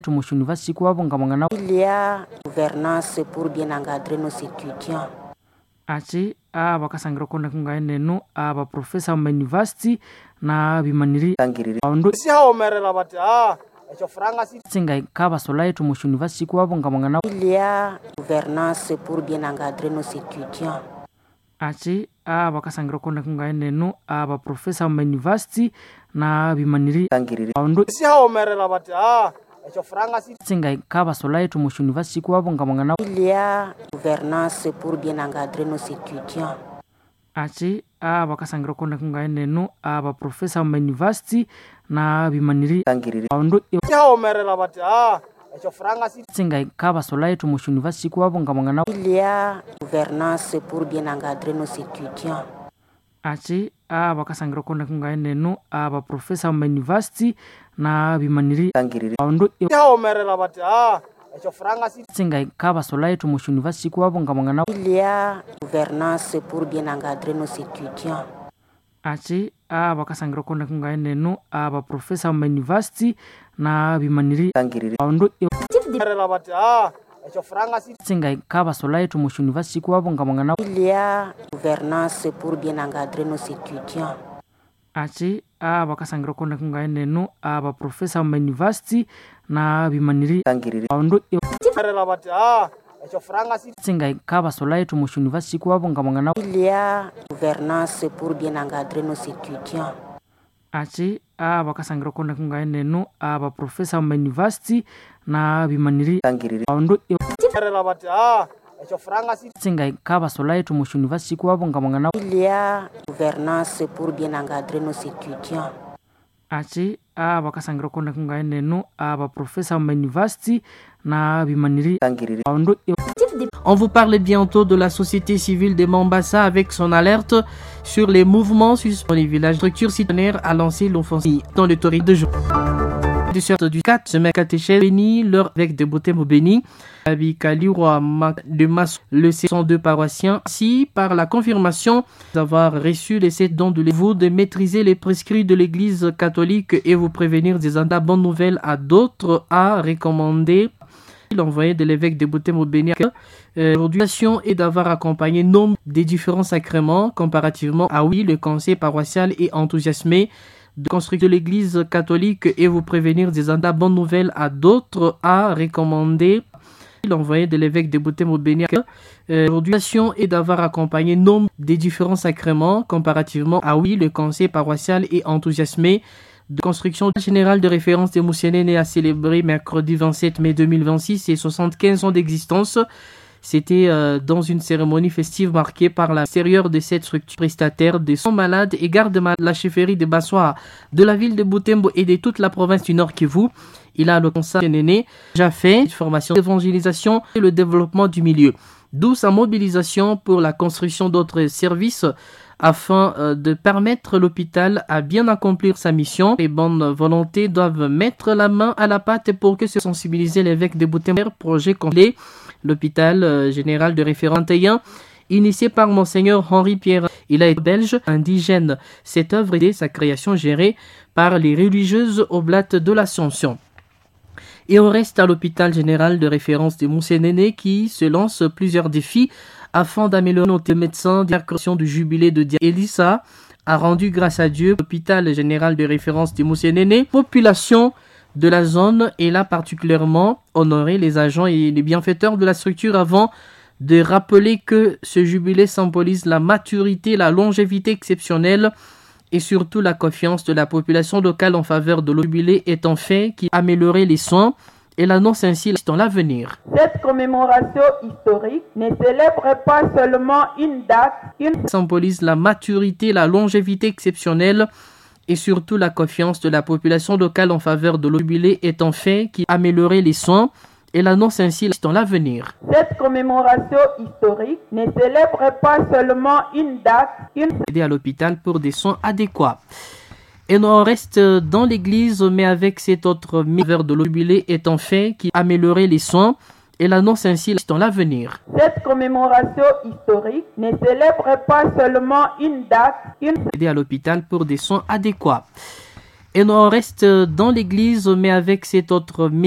Il y a gouvernance pour bien encadrer nos étudiants. Achi bakasangira konda kungaeneno professor wa university na bimaniri ondo sihaomerera bati echo franga si singa kaba solai to university kwabongamangana. Il y a gouvernance pour bien encadrer nos étudiants. Achi bakasangira konda kungaeneno professor wa university na bimaniri ondo sihaomerera bati echo franga si singa kaba solai to university kwabongamangana. Il y a gouvernance pour bien encadrer nos étudiants. Achi bakasangira konda kungaeneno professor wa university na bimaniri ondo sihaomerera bati echo franga si singa kaba solai to university kwabongamangana. Il y a gouvernance pour bien encadrer nos étudiants. Achi bakasangira konda kungaeneno professor wa university na bimaniri ondo sihaomerera bati echo franga si singa kaba solai to university kwabongamangana. Il y a gouvernance pour bien encadrer nos étudiants. Achi bakasangira konda kungaeneno professor wa university na bimaniri ondo sihaomerera bati echo franga si singa kaba solai to university kwabongamangana. Il y a gouvernance pour bien encadrer nos étudiants. Achi bakasangira konda kungaeneno professor wa university na bimaniri ondo sihaomerera bati echo franga si singa kaba solai to university kwabongamangana. Il y a gouvernance pour bien encadrer nos étudiants. Achi bakasangira konda kungaeneno professor wa university na bimaniri ondo sihaomerera bati echo franga si singa kaba solai to university kwabongamangana. Il y a gouvernance pour bien encadrer nos étudiants. Achi bakasangira konda kungaeneno professor wa university na bimaniri ondo. On vous parle bientôt de la société civile de Mombasa avec son alerte sur les mouvements suspendus dans les villages. Structure citoyenne a lancé l'offensive dans le torrent de jour. Du 4 semaines catéchèse béni leur avec de Butembo béni Abikaliwa de Mas le 102 paroissiens ainsi par la confirmation d'avoir reçu les 7 dons de vous de maîtriser les prescrits de l'église catholique et vous prévenir des attentats. Bonne nouvelle à d'autres à recommander. L'envoyé de l'évêque de Butembo béni aujourd'hui est d'avoir accompagné nombre des différents sacrements comparativement à le conseil paroissial est enthousiasmé de construire de l'église catholique et vous prévenir des attentats. Bonne nouvelle à d'autres à recommander. L'envoyé de l'évêque de Butembo béni aujourd'hui est d'avoir accompagné nombre des différents sacrements comparativement à le conseil paroissial est enthousiasmé de construction générale de référence des Moussénénés a célébré mercredi 27 mai 2026 et 75 ans d'existence. C'était dans une cérémonie festive marquée par l'extérieur de cette structure prestataire des soins malades et garde-malades la chefferie de Bassoa de la ville de Butembo et de toute la province du Nord Kivu. Il a le conseil Néné déjà fait une formation d'évangélisation et le développement du milieu, d'où sa mobilisation pour la construction d'autres services afin de permettre l'hôpital à bien accomplir sa mission. Les bonnes volontés doivent mettre la main à la pâte pour que se sensibiliser l'évêque de Butembo. Projet complet, l'hôpital général de référence 21, initié par Monseigneur Henri Pierre. Il a été belge, indigène. Cette œuvre est sa création gérée par les religieuses oblates de l'Assomption. Et on reste à l'hôpital général de référence de Moussénéné qui se lance plusieurs défis afin d'améliorer nos médecins. Direction du jubilé de Elissa a rendu grâce à Dieu l'hôpital général de référence de Moussénéné. Population de la zone et là particulièrement honorer les agents et les bienfaiteurs de la structure avant de rappeler que ce jubilé symbolise la maturité, la longévité exceptionnelle et surtout la confiance de la population locale en faveur de jubilé est un fait qui améliorerait les soins et l'annonce ainsi dans l'avenir. Cette commémoration historique ne célèbre pas seulement une date, symbolise la maturité, la longévité exceptionnelle et surtout la confiance de la population locale en faveur de jubilé est un fait qui améliorerait les soins et l'annonce ainsi dans l'avenir. Cette commémoration historique ne célèbre pas seulement une date, aider à l'hôpital pour des soins adéquats. Et on reste dans l'église, mais avec cet autre vers de jubilé est un fait qui améliorerait les soins et l'annonce ainsi dans l'avenir. Cette commémoration historique ne célèbre pas seulement une date, aider à l'hôpital pour des soins adéquats. Et on reste dans l'église, mais avec cet autre